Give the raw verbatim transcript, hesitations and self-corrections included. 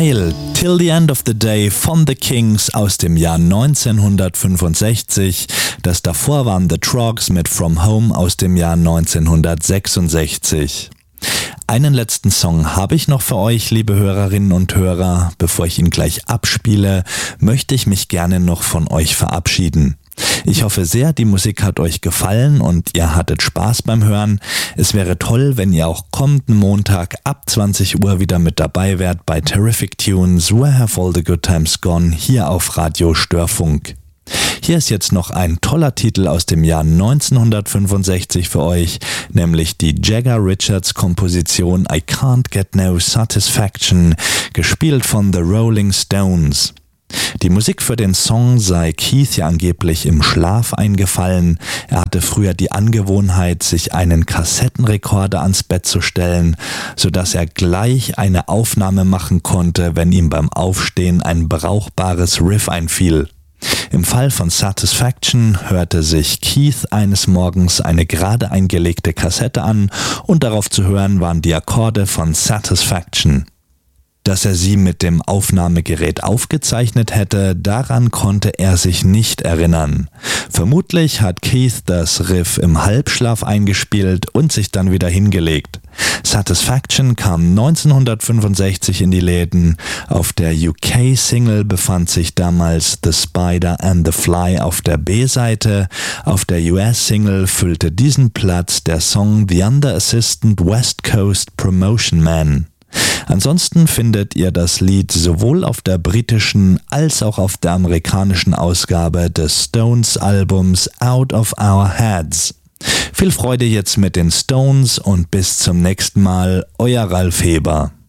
Geil! Till the End of the Day von The Kings aus dem Jahr neunzehnhundertfünfundsechzig. Das davor waren The Trogs mit From Home aus dem Jahr neunzehnhundertsechsundsechzig. Einen letzten Song habe ich noch für euch, liebe Hörerinnen und Hörer. Bevor ich ihn gleich abspiele, möchte ich mich gerne noch von euch verabschieden. Ich hoffe sehr, die Musik hat euch gefallen und ihr hattet Spaß beim Hören. Es wäre toll, wenn ihr auch kommenden Montag ab zwanzig Uhr wieder mit dabei wärt bei Terrific Tunes, Where Have All the Good Times Gone, hier auf Radio Störfunk. Hier ist jetzt noch ein toller Titel aus dem Jahr neunzehnhundertfünfundsechzig für euch, nämlich die Jagger Richards Komposition I Can't Get No Satisfaction, gespielt von The Rolling Stones. Die Musik für den Song sei Keith ja angeblich im Schlaf eingefallen. Er hatte früher die Angewohnheit, sich einen Kassettenrekorder ans Bett zu stellen, sodass er gleich eine Aufnahme machen konnte, wenn ihm beim Aufstehen ein brauchbares Riff einfiel. Im Fall von Satisfaction hörte sich Keith eines Morgens eine gerade eingelegte Kassette an und darauf zu hören waren die Akkorde von Satisfaction. Dass er sie mit dem Aufnahmegerät aufgezeichnet hätte, daran konnte er sich nicht erinnern. Vermutlich hat Keith das Riff im Halbschlaf eingespielt und sich dann wieder hingelegt. Satisfaction kam neunzehnhundertfünfundsechzig in die Läden. Auf der U K-Single befand sich damals The Spider and the Fly auf der B-Seite. Auf der U S-Single füllte diesen Platz der Song The Under Assistant West Coast Promotion Man. Ansonsten findet ihr das Lied sowohl auf der britischen als auch auf der amerikanischen Ausgabe des Stones-Albums Out of Our Heads. Viel Freude jetzt mit den Stones und bis zum nächsten Mal, euer Ralf Heber.